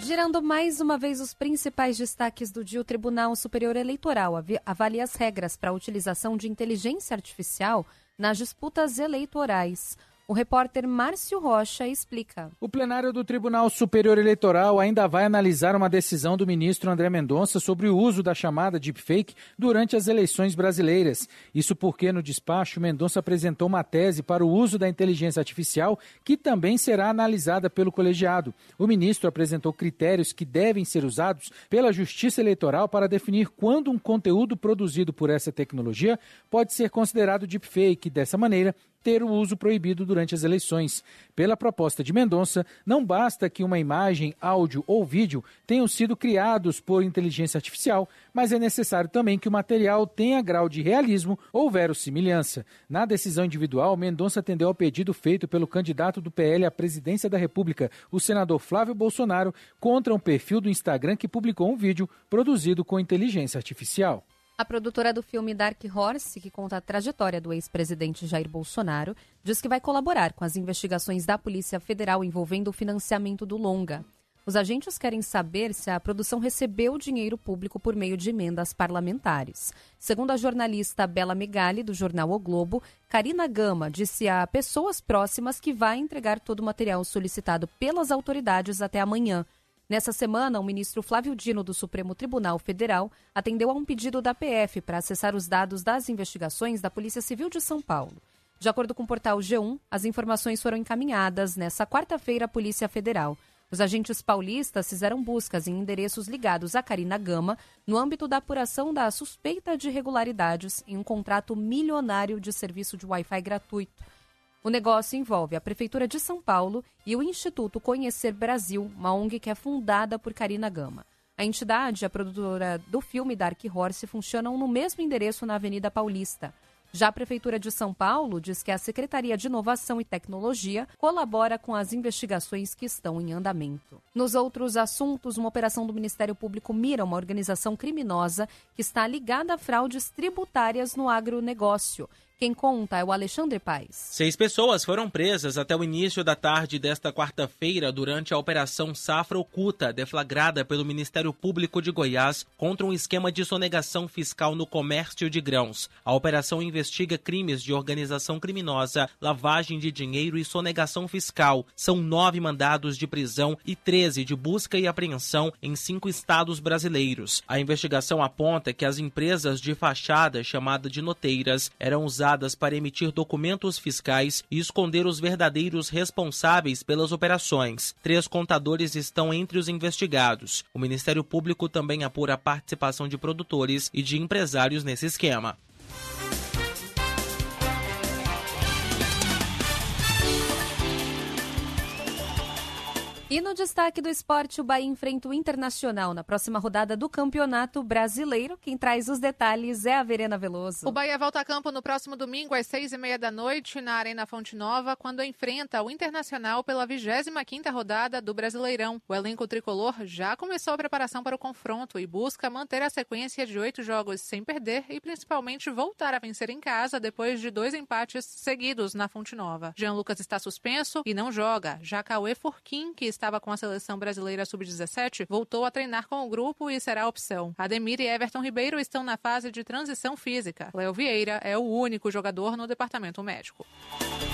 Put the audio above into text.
Girando mais uma vez os principais destaques do dia, o Tribunal Superior Eleitoral avalia as regras para a utilização de inteligência artificial nas disputas eleitorais. O repórter Márcio Rocha explica. O plenário do Tribunal Superior Eleitoral ainda vai analisar uma decisão do ministro André Mendonça sobre o uso da chamada deepfake durante as eleições brasileiras. Isso porque, no despacho, Mendonça apresentou uma tese para o uso da inteligência artificial que também será analisada pelo colegiado. O ministro apresentou critérios que devem ser usados pela Justiça Eleitoral para definir quando um conteúdo produzido por essa tecnologia pode ser considerado deepfake e, dessa maneira, ter o uso proibido durante as eleições. Pela proposta de Mendonça, não basta que uma imagem, áudio ou vídeo tenham sido criados por inteligência artificial, mas é necessário também que o material tenha grau de realismo ou verossimilhança. Na decisão individual, Mendonça atendeu ao pedido feito pelo candidato do PL à presidência da República, o senador Flávio Bolsonaro, contra um perfil do Instagram que publicou um vídeo produzido com inteligência artificial. A produtora do filme Dark Horse, que conta a trajetória do ex-presidente Jair Bolsonaro, diz que vai colaborar com as investigações da Polícia Federal envolvendo o financiamento do longa. Os agentes querem saber se a produção recebeu dinheiro público por meio de emendas parlamentares. Segundo a jornalista Bela Megali, do jornal O Globo, Karina Gama disse a pessoas próximas que vai entregar todo o material solicitado pelas autoridades até amanhã. Nessa semana, o ministro Flávio Dino, do Supremo Tribunal Federal, atendeu a um pedido da PF para acessar os dados das investigações da Polícia Civil de São Paulo. De acordo com o portal G1, as informações foram encaminhadas nesta quarta-feira à Polícia Federal. Os agentes paulistas fizeram buscas em endereços ligados a Karina Gama no âmbito da apuração da suspeita de irregularidades em um contrato milionário de serviço de Wi-Fi gratuito. O negócio envolve a Prefeitura de São Paulo e o Instituto Conhecer Brasil, uma ONG que é fundada por Karina Gama. A entidade e a produtora do filme Dark Horse funcionam no mesmo endereço na Avenida Paulista. Já a Prefeitura de São Paulo diz que a Secretaria de Inovação e Tecnologia colabora com as investigações que estão em andamento. Nos outros assuntos, uma operação do Ministério Público mira uma organização criminosa que está ligada a fraudes tributárias no agronegócio. Quem conta é o Alexandre Paes. 6 pessoas foram presas até o início da tarde desta quarta-feira durante a Operação Safra Oculta, deflagrada pelo Ministério Público de Goiás contra um esquema de sonegação fiscal no comércio de grãos. A operação investiga crimes de organização criminosa, lavagem de dinheiro e sonegação fiscal. São 9 mandados de prisão e 13 de busca e apreensão em 5 estados brasileiros. A investigação aponta que as empresas de fachada, chamada de noteiras, eram usadas para emitir documentos fiscais e esconder os verdadeiros responsáveis pelas operações. 3 contadores estão entre os investigados. O Ministério Público também apura a participação de produtores e de empresários nesse esquema. E no destaque do esporte, o Bahia enfrenta o Internacional na próxima rodada do Campeonato Brasileiro. Quem traz os detalhes é a Verena Veloso. O Bahia volta a campo no próximo domingo às 6h30 da noite na Arena Fonte Nova, quando enfrenta o Internacional pela 25ª rodada do Brasileirão. O elenco tricolor já começou a preparação para o confronto e busca manter a sequência de 8 jogos sem perder e principalmente voltar a vencer em casa depois de 2 empates seguidos na Fonte Nova. Jean Lucas está suspenso e não joga. Já Cauê Furquim, que estava com a seleção brasileira sub-17, voltou a treinar com o grupo e será opção. Ademir e Everton Ribeiro estão na fase de transição física. Léo Vieira é o único jogador no departamento médico.